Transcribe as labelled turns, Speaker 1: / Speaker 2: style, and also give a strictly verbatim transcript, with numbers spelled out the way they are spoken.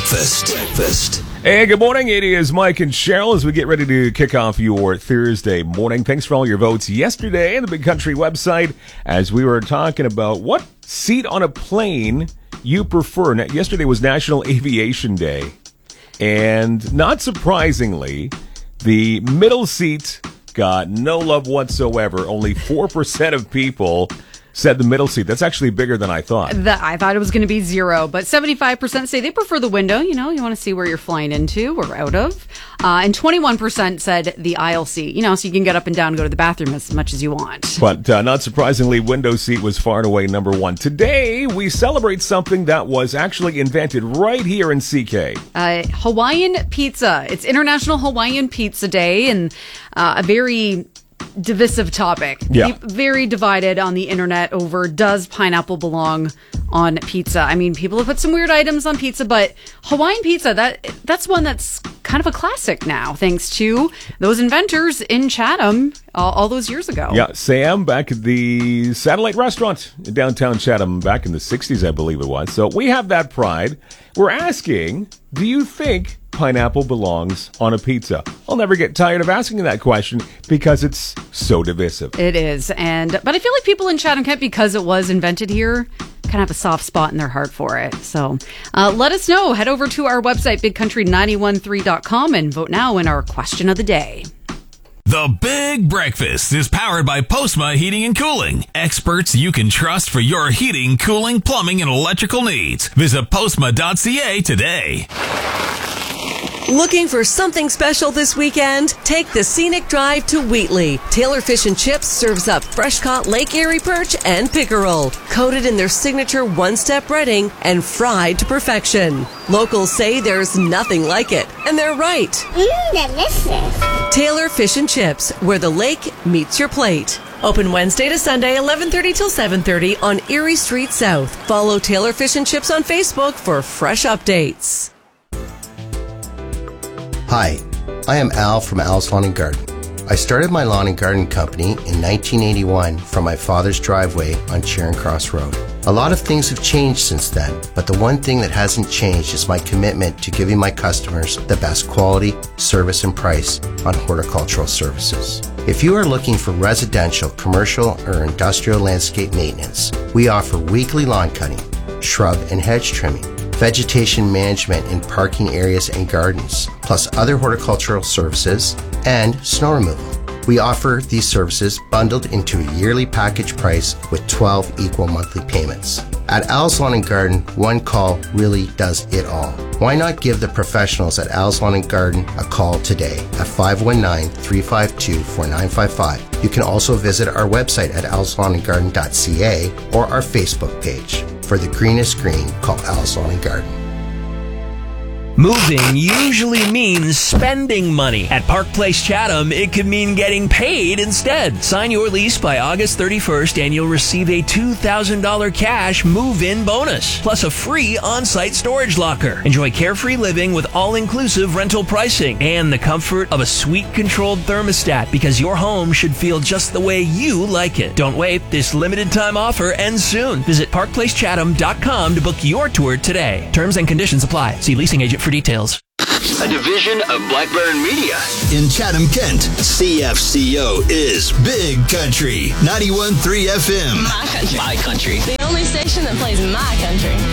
Speaker 1: Breakfast. Breakfast.
Speaker 2: Hey, good morning. It is Mike and Cheryl as we get ready to kick off your Thursday morning. Thanks for all your votes yesterday on the Big Country website as we were talking about what seat on a plane you prefer. Now, yesterday was National Aviation Day, and not surprisingly, the middle seat got no love whatsoever. Only four percent of people said the middle seat. That's actually bigger than I thought.
Speaker 3: The, I thought it was going to be zero, but seventy-five percent say they prefer the window. You know, you want to see where you're flying into or out of. Uh, and twenty-one percent said the aisle seat, you know, so you can get up and down and go to the bathroom as much as you want.
Speaker 2: But uh, not surprisingly, window seat was far and away number one. Today, we celebrate something that was actually invented right here in C K.
Speaker 3: Uh, Hawaiian pizza. It's International Hawaiian Pizza Day, and uh, a very divisive topic.
Speaker 2: Yeah.
Speaker 3: Very divided on the internet over does pineapple belong on pizza. I mean, people have put some weird items on pizza, but Hawaiian pizza, that that's one that's kind of a classic now, thanks to those inventors in Chatham all, all those years ago.
Speaker 2: Yeah, Sam back at the Satellite Restaurant in downtown Chatham back in the sixties, I believe it was. So we have that pride. We're asking, do you think pineapple belongs on a pizza? I'll never get tired of asking that question because it's so divisive.
Speaker 3: It is. and But I feel like people in Chatham Kent, because it was invented here, kind of have a soft spot in their heart for it. So uh, let us know. Head over to our website, big country nine one three dot com, and vote now in our question of the day.
Speaker 1: The Big Breakfast is powered by Postma Heating and Cooling. Experts you can trust for your heating, cooling, plumbing, and electrical needs. Visit postma dot c a today.
Speaker 4: Looking for something special this weekend? Take the scenic drive to Wheatley. Taylor Fish and Chips serves up fresh-caught Lake Erie perch and pickerel, coated in their signature one-step breading and fried to perfection. Locals say there's nothing like it, and they're right.
Speaker 5: Mmm, delicious.
Speaker 4: Taylor Fish and Chips, where the lake meets your plate. Open Wednesday to Sunday, eleven thirty till seven thirty on Erie Street South. Follow Taylor Fish and Chips on Facebook for fresh updates.
Speaker 6: Hi, I am Al from Al's Lawn and Garden. I started my lawn and garden company in nineteen eighty-one from my father's driveway on Charing Cross Road. A lot of things have changed since then, but the one thing that hasn't changed is my commitment to giving my customers the best quality, service, and price on horticultural services. If you are looking for residential, commercial, or industrial landscape maintenance, we offer weekly lawn cutting, shrub and hedge trimming, vegetation management in parking areas and gardens, plus other horticultural services, and snow removal. We offer these services bundled into a yearly package price with twelve equal monthly payments. At Al's Lawn and Garden, one call really does it all. Why not give the professionals at Al's Lawn and Garden a call today at five one nine, three five two, four nine five five. You can also visit our website at als lawn and garden dot c a or our Facebook page. For the greenest green, call Al's Lawn and Garden.
Speaker 7: Moving usually means spending money. At Park Place Chatham, it could mean getting paid instead. Sign your lease by August thirty-first and you'll receive a two thousand dollars cash move-in bonus, plus a free on-site storage locker. Enjoy carefree living with all-inclusive rental pricing and the comfort of a suite-controlled thermostat, because your home should feel just the way you like it. Don't wait. This limited-time offer ends soon. Visit park place chatham dot com to book your tour today. Terms and conditions apply. See leasing agent for details.
Speaker 8: A division of Blackburn Media.
Speaker 1: In Chatham, Kent, C F C O is Big Country ninety-one point three F M.
Speaker 9: My country.
Speaker 8: My country.
Speaker 9: The only station that plays my country.